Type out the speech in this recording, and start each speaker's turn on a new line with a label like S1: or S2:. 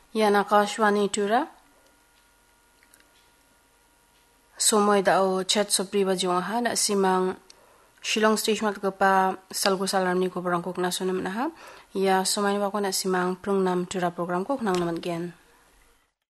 S1: Yan Akashwani Tura. Somoy dao chat sopriba jiwaha na simang Shillong station matgapa salgo salamni ko barangkok nasunam naha. Ya somay ni wako na simang prungnam tura program ko kunang naman gen.